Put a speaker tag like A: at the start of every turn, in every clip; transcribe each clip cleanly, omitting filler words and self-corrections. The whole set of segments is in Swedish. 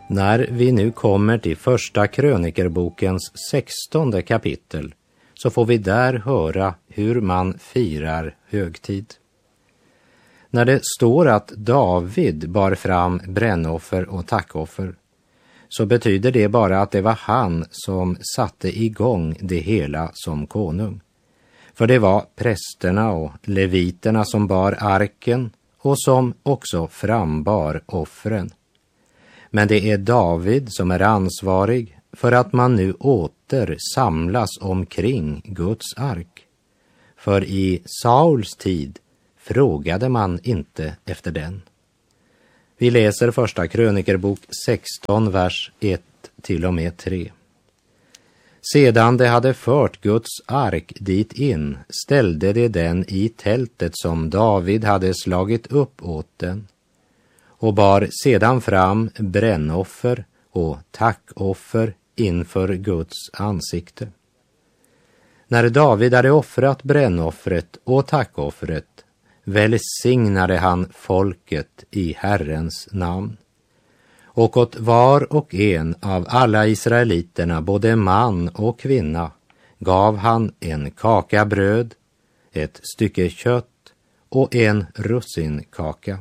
A: När vi nu kommer till första krönikerbokens 16:e kapitel så får vi där höra hur man firar högtid. När det står att David bar fram brännoffer och tackoffer så betyder det bara att det var han som satte igång det hela som konung. För det var prästerna och leviterna som bar arken och som också frambar offren. Men det är David som är ansvarig för att man nu åter samlas omkring Guds ark. För i Sauls tid frågade man inte efter den. Vi läser första krönikerbok 16, vers 1 till och med 3. Sedan de hade fört Guds ark dit in ställde de den i tältet som David hade slagit upp åt den och bar sedan fram brännoffer och tackoffer inför Guds ansikte. När David hade offrat brännoffret och tackoffret välsignade han folket i Herrens namn. Och åt var och en av alla israeliterna, både man och kvinna, gav han en kaka bröd, ett stycke kött och en russinkaka.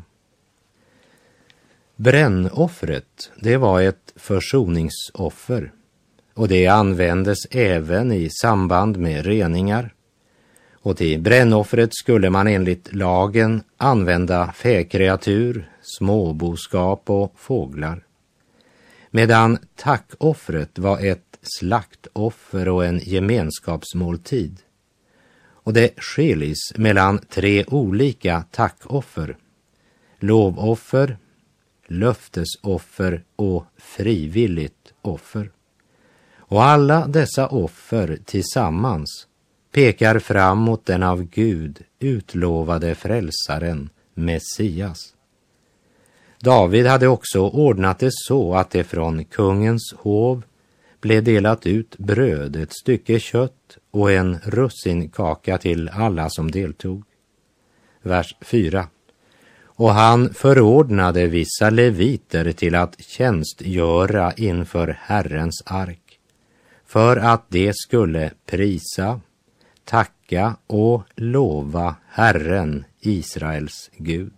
A: Brännoffret, det var ett försoningsoffer och det användes även i samband med reningar. Och till brännoffret skulle man enligt lagen använda fäkreatur, småboskap och fåglar. Medan tackoffret var ett slaktoffer och en gemenskapsmåltid. Och det skiljs mellan 3 olika tackoffer: lovoffer, löftesoffer och frivilligt offer. Och alla dessa offer tillsammans pekar fram mot den av Gud utlovade frälsaren, Messias. David hade också ordnat det så att det från kungens hov blev delat ut bröd, ett stycke kött och en russinkaka till alla som deltog. Vers 4. Och han förordnade vissa leviter till att tjänstgöra inför Herrens ark, för att de skulle prisa, tacka och lova Herren, Israels Gud.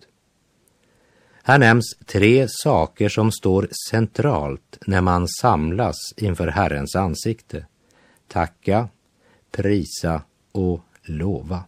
A: Här nämns 3 saker som står centralt när man samlas inför Herrens ansikte: tacka, prisa och lova.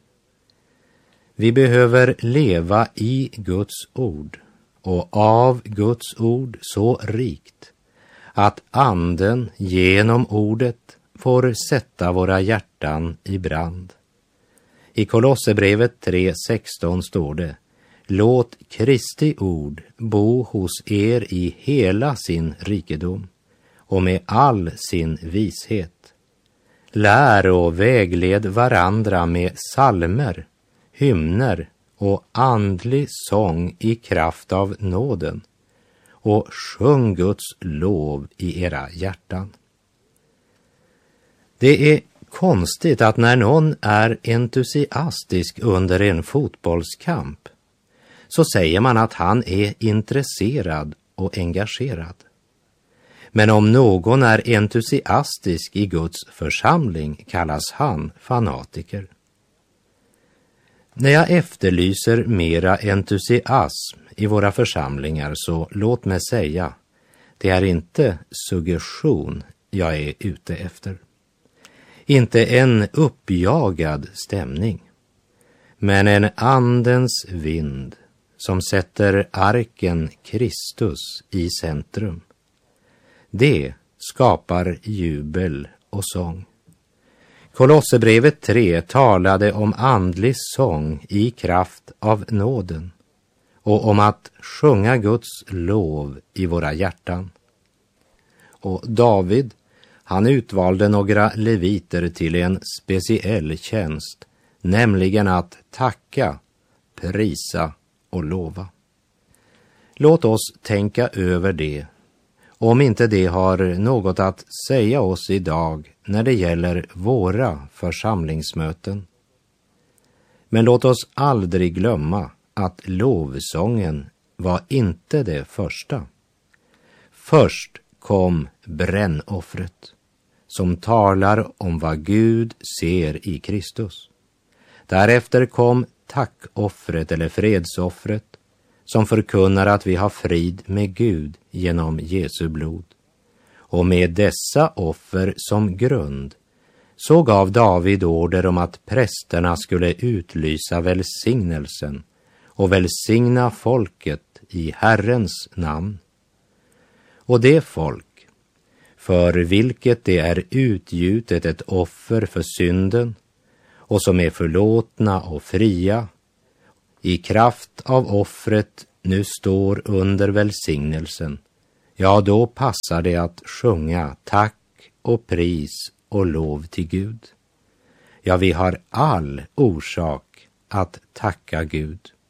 A: Vi behöver leva i Guds ord och av Guds ord så rikt att anden genom ordet får sätta våra hjärtan i brand. I Kolosserbrevet 3:16 står det: låt Kristi ord bo hos er i hela sin rikedom och med all sin vishet. Lär och vägled varandra med psalmer, hymner och andlig sång i kraft av nåden, och sjung Guds lov i era hjärtan. Det är konstigt att när någon är entusiastisk under en fotbollskamp så säger man att han är intresserad och engagerad. Men om någon är entusiastisk i Guds församling kallas han fanatiker. När jag efterlyser mera entusiasm i våra församlingar så låt mig säga, det är inte suggestion jag är ute efter. Inte en uppjagad stämning, men en andens vind som sätter arken Kristus i centrum. Det skapar jubel och sång. Kolosserbrevet 3 talade om andlig sång i kraft av nåden och om att sjunga Guds lov i våra hjärtan. Och David, han utvalde några leviter till en speciell tjänst, nämligen att tacka, prisa och lova. Låt oss tänka över det, om inte det har något att säga oss idag när det gäller våra församlingsmöten. Men låt oss aldrig glömma att lovsången var inte det första. Först kom brännoffret, som talar om vad Gud ser i Kristus. Därefter kom tackoffret eller fredsoffret, som förkunnar att vi har frid med Gud genom Jesu blod. Och med dessa offer som grund så gav David order om att prästerna skulle utlysa välsignelsen och välsigna folket i Herrens namn. Och det folk, för vilket det är utgjutet ett offer för synden och som är förlåtna och fria, i kraft av offret nu står under välsignelsen, ja, då passar det att sjunga tack och pris och lov till Gud. Ja, vi har all orsak att tacka Gud.